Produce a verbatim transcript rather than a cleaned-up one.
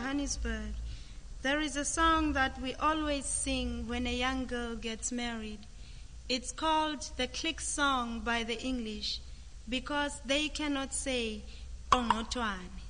Johannesburg, there is a song that we always sing when a young girl gets married. It's called the click song by the English because they cannot say "Ongotwane."